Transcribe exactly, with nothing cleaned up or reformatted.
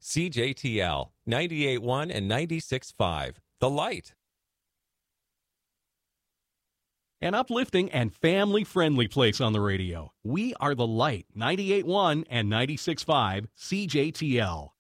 C J T L, ninety-eight point one and ninety-six point five. The Light. An uplifting and family-friendly place on the radio. We are The Light, ninety-eight point one and ninety-six point five C J T L.